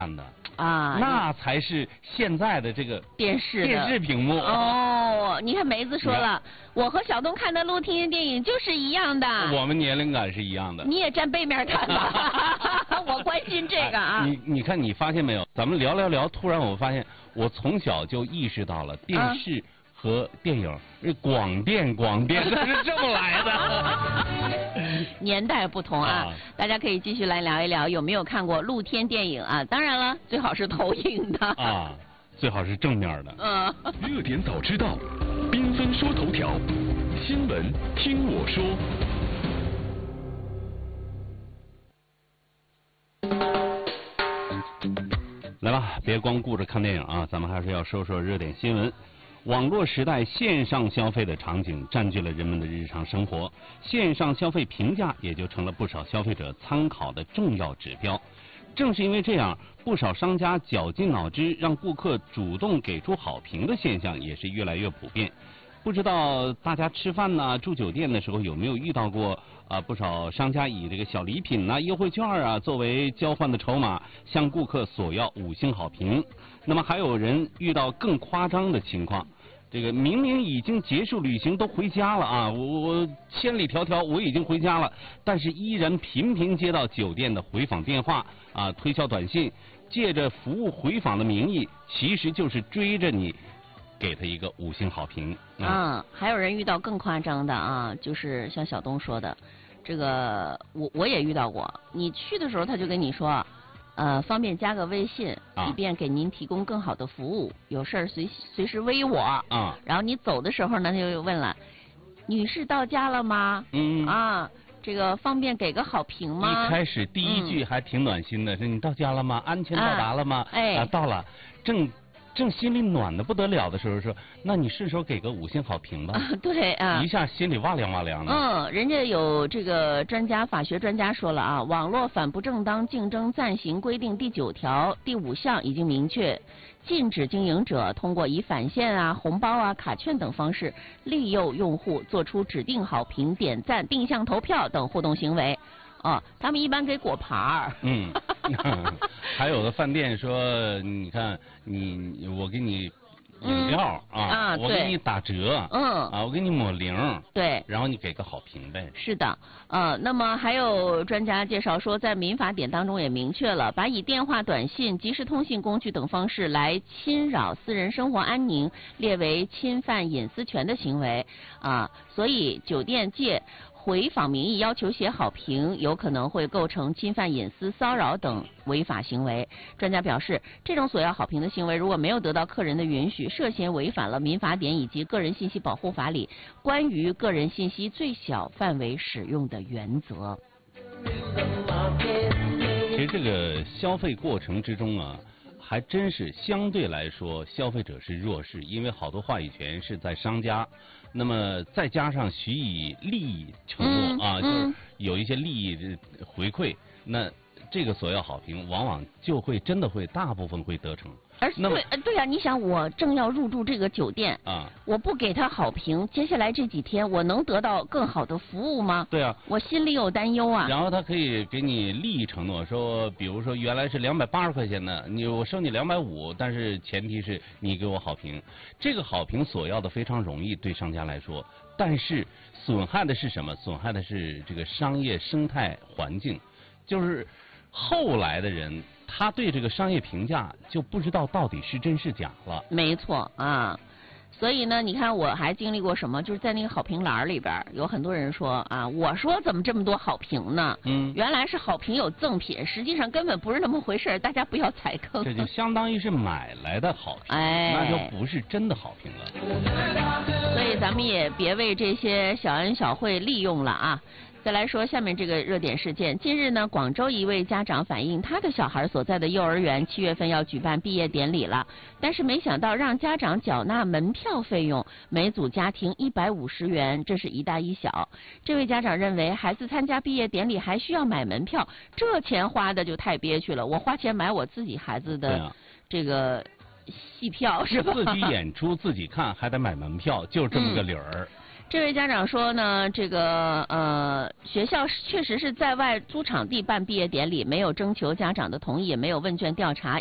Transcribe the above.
看的啊， 那才是现在的这个电视屏幕。 哦，你看梅子说了，我和小东看的露天电影就是一样的。 我们年龄感是一样的。 你也站背面看吧，我关心这个啊。 你看，你发现没有？咱们聊，突然我发现，我从小就意识到了电视和电影，广电都是这么来的。 年代不同啊，大家可以继续来聊一聊有没有看过露天电影啊？当然了，最好是投影的啊，最好是正面的。 热点早知道，缤纷说头条，新闻听我说。 来吧，别光顾着看电影啊，咱们还是要说说热点新闻。网络时代线上消费的场景占据了人们的日常生活，线上消费评价也就成了不少消费者参考的重要指标。正是因为这样，不少商家绞尽脑汁让顾客主动给出好评的现象也是越来越普遍。不知道大家吃饭呐、住酒店的时候有没有遇到过不少商家以这个小礼品呐、优惠券啊作为交换的筹码，向顾客索要5星好评。那么还有人遇到更夸张的情况，这个明明已经结束旅行都回家了啊，我千里迢迢我已经回家了，但是依然频频接到酒店的回访电话啊、推销短信，借着服务回访的名义，其实就是追着你给他一个5星好评啊。还有人遇到更夸张的啊，就是像小东说的，这个我也遇到过。你去的时候他就跟你说，方便加个微信，以便给您提供更好的服务，有事儿随时微我啊。然后你走的时候呢，他就问了，女士到家了吗？这个方便给个好评吗？ 一开始第一句还挺暖心的，说你到家了吗？安全到达了吗？到了，正心里暖的不得了的时候说，那你顺手给个5星好评吧。 对啊， 一下心里哇凉哇凉的。 人家有这个法学专家说了啊，网络反不正当竞争暂行规定第9条第5项已经明确禁止经营者通过以返现啊、红包啊、卡券等方式利诱用户做出指定好评、点赞、定向投票等互动行为。他们一般给果盘儿。 还有的饭店说，你看我给你饮料我给你打折，我给你抹零， 对， 然后你给个好评呗。 是的，那么还有专家介绍说，在民法典当中也明确了，把以电话、短信、即时通信工具等方式来侵扰私人生活安宁，列为侵犯隐私权的行为所以酒店借回访名义要求写好评，有可能会构成侵犯隐私、骚扰等违法行为。专家表示，这种索要好评的行为，如果没有得到客人的允许，涉嫌违反了民法典以及个人信息保护法里关于个人信息最小范围使用的原则。 其实这个消费过程之中还真是相对来说消费者是弱势，因为好多话语权是在商家，那么再加上许以利益承诺就是有一些利益回馈，那这个索要好评往往就会真的会大部分会得逞。 对呀，你想我正要入住这个酒店我不给他好评，接下来这几天我能得到更好的服务吗？ 对啊， 我心里有担忧啊。 然后他可以给你利益承诺，说比如说原来是280块钱的，我收你250，但是前提是你给我好评。这个好评索要的非常容易，对商家来说，但是损害的是什么？损害的是这个商业生态环境，就是后来的人他对这个商业评价就不知道到底是真是假了。 没错所以呢，你看我还经历过什么，就是在那个好评栏里边有很多人说我说怎么这么多好评呢？原来是好评有赠品，实际上根本不是那么回事，大家不要踩坑。 这就相当于是买来的好评，那就不是真的好评了。 所以咱们也别为这些小恩小惠利用了再来说下面这个热点事件。近日呢，广州一位家长反映，他的小孩所在的幼儿园7月份要举办毕业典礼了，但是没想到让家长缴纳门票费用，每组家庭150元，这是一大一小。这位家长认为，孩子参加毕业典礼还需要买门票，这钱花的就太憋屈了。我花钱买我自己孩子的这个戏票是吧？ 自己演出自己看，还得买门票，就是这么个理儿。 这位家长说呢，这个学校确实是在外租场地办毕业典礼，没有征求家长的同意，也没有问卷调查。